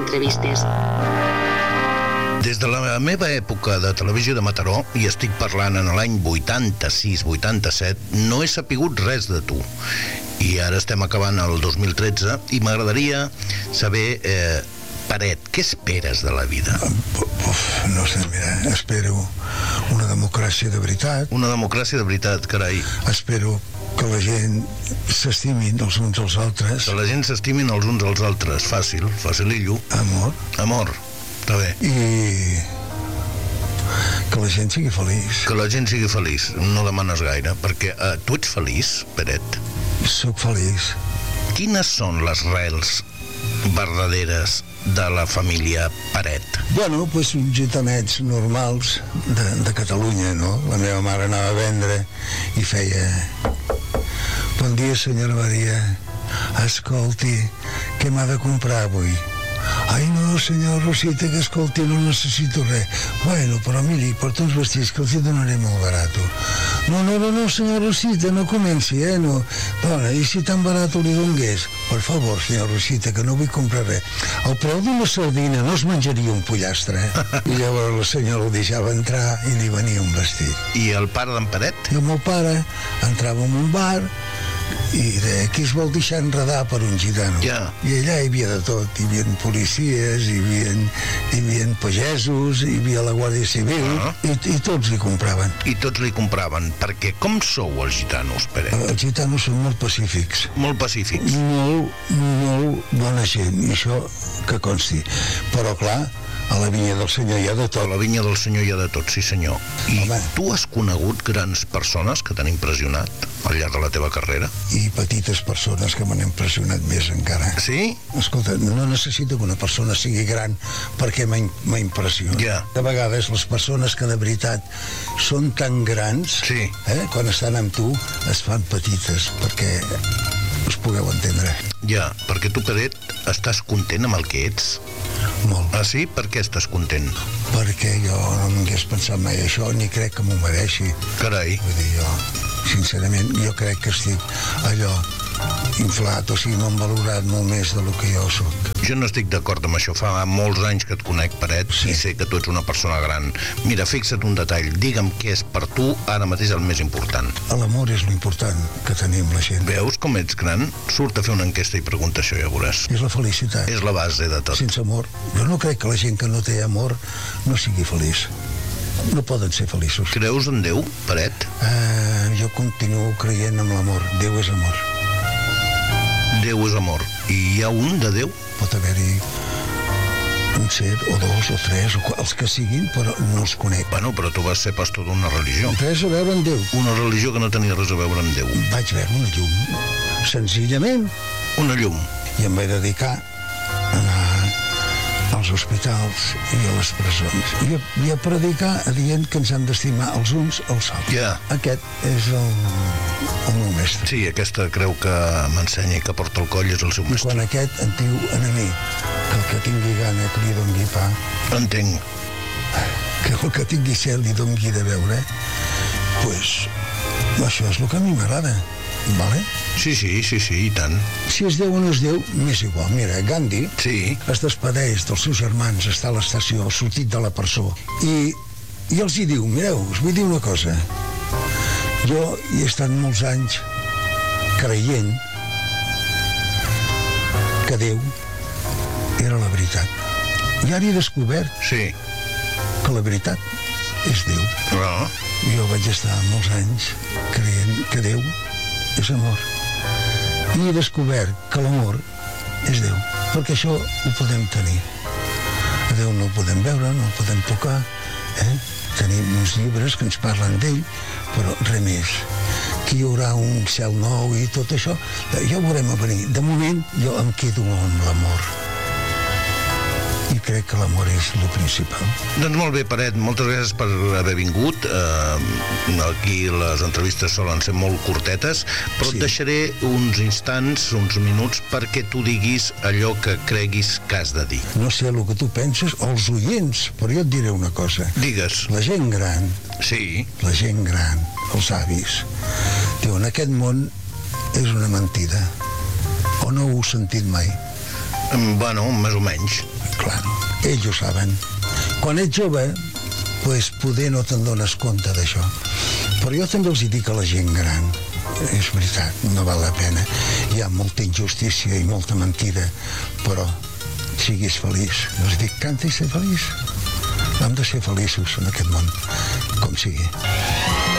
entrevistes. Des de la meva època de televisió de Mataró, i estic parlant en l'any 86-87, no he sapigut res de tu. I ara estem acabant el 2013 i m'agradaria saber, Peret, què esperes de la vida? No sé, mira, espero una democràcia de veritat. Una democràcia de veritat, carai. Espero que la gent s'estimin els uns als altres. Que la gent s'estimin els uns als altres. Fàcil, facilillo. Amor. Amor, està bé. I que la gent sigui feliç. Que la gent sigui feliç, no demanes gaire, perquè tu ets feliç, Peret? Soc feliç. Quines són les rels verdaderes de la família Peret? Bueno, doncs uns gitanets normals de Catalunya, no? La meva mare anava a vendre i feia: bon dia, senyora Maria, escolti, què m'ha de comprar avui? Ai, no, senyor Rosita, que escolti, no necessito res. Bueno, però miri, porta uns vestits que els hi donaré molt barat. No, senyor Rosita, no comenci, no. Dona, i si tan barat li dongués? Per favor, senyor Rosita, que no vull comprar res. El preu d'una sardina no es menjaria un pollastre, I llavors la senyora el deixava entrar i li venia un vestit. I el pare d'en Peret? I el meu pare entrava en un bar i deia: qui es vol deixar enredar per un gitano? Ja. I allà hi havia de tot, hi havia policies, hi havia pagesos, hi havia la Guàrdia Civil, i tots li compraven. I tots li compraven, perquè com sou els gitanos, Peret? Els gitanos són molt pacífics. Molt pacífics. Molt bona gent, i això que consti. Però clar, a la vinya del senyor hi ha de tot. A la vinya del senyor hi ha de tot, sí senyor. I tu has conegut grans persones que t'han impressionat al llarg de la teva carrera? I petites persones que m'han impressionat més encara. Sí? Escolta, no necessito que una persona sigui gran perquè m'impressiona. Ja. De vegades les persones que de veritat són tan grans, sí, quan estan amb tu es fan petites perquè us pugueu entendre. Ja, perquè tu, Peret, estàs content amb el que ets? Molt. Ah, sí? Per què estàs content? Perquè jo no m'hagués pensat mai això, ni crec que m'ho mereixi. Carai. Vull dir, jo, sincerament, jo crec que estic allò inflat, o sigui, m'han valorat molt més del que jo soc. Jo no estic d'acord amb això. Fa molts anys que et conec, Peret, i sé que tu ets una persona gran. Mira, fixa't un detall. Digue'm què és per tu ara mateix el més important. L'amor és l'important que tenim la gent. Veus com ets gran? Surt a fer una enquesta i pregunta això, ja veuràs. És la felicitat. És la base de tot. Sense amor. Jo no crec que la gent que no té amor no sigui feliç. No poden ser feliços. Creus en Déu, Peret? Jo continuo creient en l'amor. Déu és amor. Déu és amor. I hi ha un de Déu? Pot haver-hi un ser, o dos, o tres, o els que siguin, però no els conec. Bueno, però tu vas ser pastor d'una religió. Res a veure amb Déu. Una religió que no tenia res a veure amb Déu. Vaig veure una llum, senzillament. Una llum. I em vaig dedicar a anar als hospitals i a les presons. I a predicar dient que ens hem d'estimar els uns als altres. Ja. Aquest és el meu mestre. Sí, aquesta creu que m'ensenya i que porta el coll és el seu I mestre. quan aquest em diu a mi que el que tingui gana que li dongui pa, entenc, que el que tingui set li dongui de beure, pues això és el que a mi m'agrada. Vale? Sí, i tant. Si és Déu o no és Déu, m'és igual. Mira, Gandhi es despedeix dels seus germans, està a l'estació, sortit de la presó, i els hi diu: mireu, us vull dir una cosa. Jo hi he estat molts anys creient que Déu era la veritat. I ara he descobert que la veritat és Déu. Jo vaig estar molts anys creient que Déu és amor. I he descobert que l'amor és Déu, perquè això ho podem tenir. A Déu no el podem veure, no el podem tocar, tenim uns llibres que ens parlen d'ell, però res més. Que hi haurà un cel nou i tot això, ja ho veurem a venir. De moment jo em quedo amb l'amor. I crec que l'amor és el principal. Doncs molt bé, Peret, moltes gràcies per haver vingut. Aquí les entrevistes solen ser molt curtetes, però et deixaré uns instants, uns minuts, perquè tu diguis allò que creguis que has de dir. No sé el que tu penses, o els oients, però jo et diré una cosa. Digues. La gent gran, la gent gran, els avis, diuen: aquest món és una mentida, o no ho heu sentit mai. Bueno, més o menys. Clar, ells ho saben. Quan ets jove, pues, poder no te'n dones compte d'això. Però jo també els dic a la gent gran, és veritat, no val la pena. Hi ha molta injustícia i molta mentida, però siguis feliç. Els dic, canta i ser feliç. Hem de ser feliços en aquest món, com sigui.